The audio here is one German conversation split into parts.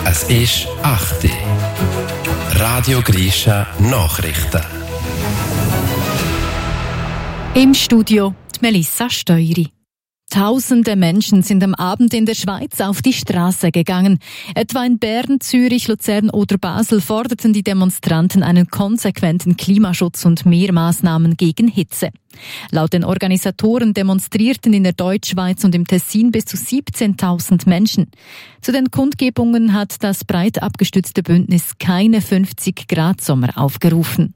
Es ist 8 Uhr. Radio Grisha Nachrichten. Im Studio die Melissa Steury. Tausende Menschen sind am Abend in der Schweiz auf die Straße gegangen. Etwa in Bern, Zürich, Luzern oder Basel forderten die Demonstranten einen konsequenten Klimaschutz und mehr Maßnahmen gegen Hitze. Laut den Organisatoren demonstrierten in der Deutschschweiz und im Tessin bis zu 17.000 Menschen. Zu den Kundgebungen hat das breit abgestützte Bündnis keine 50-Grad-Sommer aufgerufen.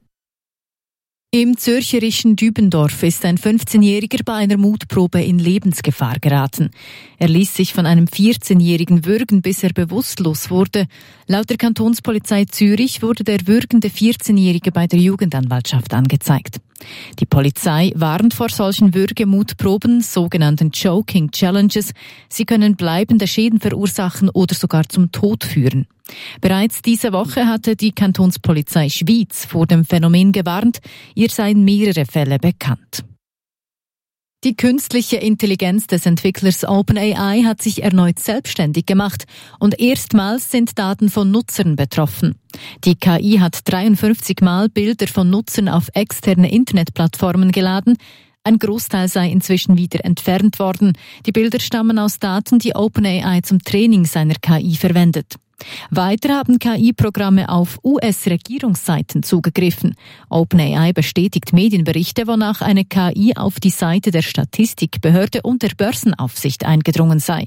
Im zürcherischen Dübendorf ist ein 15-Jähriger bei einer Mutprobe in Lebensgefahr geraten. Er ließ sich von einem 14-Jährigen würgen, bis er bewusstlos wurde. Laut der Kantonspolizei Zürich wurde der würgende 14-Jährige bei der Jugendanwaltschaft angezeigt. Die Polizei warnt vor solchen Würgemutproben, sogenannten Choking Challenges. Sie können bleibende Schäden verursachen oder sogar zum Tod führen. Bereits diese Woche hatte die Kantonspolizei Schwyz vor dem Phänomen gewarnt. Ihr seien mehrere Fälle bekannt. Die künstliche Intelligenz des Entwicklers OpenAI hat sich erneut selbstständig gemacht und erstmals sind Daten von Nutzern betroffen. Die KI hat 53 Mal Bilder von Nutzern auf externe Internetplattformen geladen. Ein Großteil sei inzwischen wieder entfernt worden. Die Bilder stammen aus Daten, die OpenAI zum Training seiner KI verwendet. Weiter haben KI-Programme auf US-Regierungsseiten zugegriffen. OpenAI bestätigt Medienberichte, wonach eine KI auf die Seite der Statistikbehörde und der Börsenaufsicht eingedrungen sei.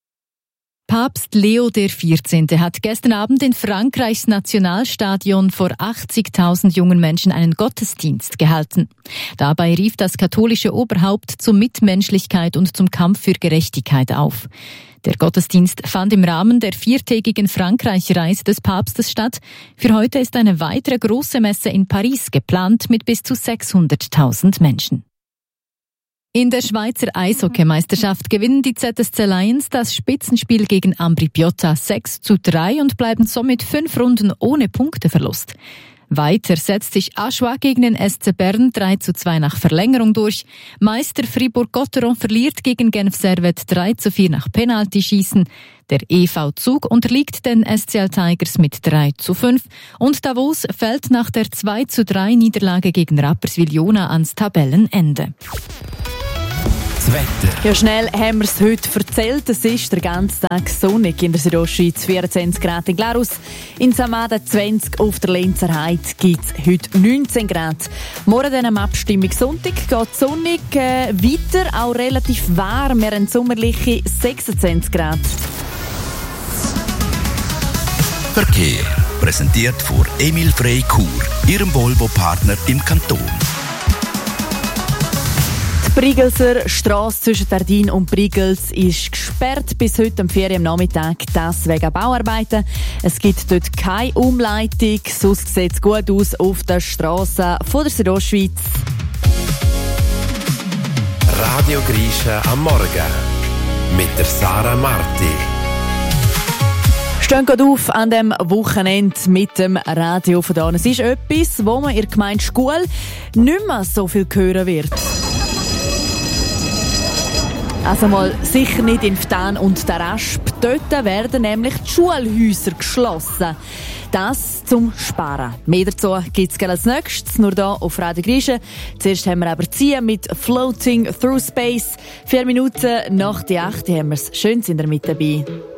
Papst Leo XIV. Hat gestern Abend in Frankreichs Nationalstadion vor 80.000 jungen Menschen einen Gottesdienst gehalten. Dabei rief das katholische Oberhaupt zur Mitmenschlichkeit und zum Kampf für Gerechtigkeit auf. Der Gottesdienst fand im Rahmen der 4-tägigen Frankreich-Reise des Papstes statt. Für heute ist eine weitere große Messe in Paris geplant mit bis zu 600.000 Menschen. In der Schweizer Eishockeymeisterschaft gewinnen die ZSC Lions das Spitzenspiel gegen Ambri Piotta 6:3 und bleiben somit 5 Runden ohne Punkteverlust. Weiter setzt sich Aschua gegen den SC Bern 3:2 nach Verlängerung durch. Meister Fribourg-Gotteron verliert gegen Genf Servette 3:4 nach Penaltyschießen. Der EV Zug unterliegt den SCL Tigers mit 3:5 und Davos fällt nach der 2:3 Niederlage gegen Rapperswil-Jona ans Tabellenende. Das Wetter. Ja, schnell haben wir es heute erzählt. Es ist der ganze Tag sonnig in der Südostschweiz, 24 Grad in Glarus. In Samaden 20, auf der Lenzer Heide gibt es heute 19 Grad. Morgen dann am Abstimmungssonntag geht sonnig weiter, auch relativ warm. Wir haben sommerliche 26 Grad. Verkehr präsentiert von Emil Frey Chur, Ihrem Volvo-Partner im Kanton. Die Brigelser Strasse zwischen Tardin und Brigels ist gesperrt bis heute am 4 Uhr am Nachmittag, das wegen Bauarbeiten. Es gibt dort keine Umleitung, sonst sieht es gut aus auf der Strasse von der Südostschweiz. Radio Grisha am Morgen mit der Sarah Marti. Stehen gerade auf an dem Wochenende mit dem Radio von da. Es ist etwas, wo man in der Gemeinde Schkuhl nicht mehr so viel hören wird. Also mal sicher nicht in Ftan und der Rasp. Dort werden nämlich die Schulhäuser geschlossen. Das zum Sparen. Mehr dazu gibt es als nächstes, nur hier auf Radio Grisha. Zuerst haben wir aber Ziehen mit Floating Through Space. 4 Minuten nach die 8 haben wir es. Schön sind ihr mit dabei.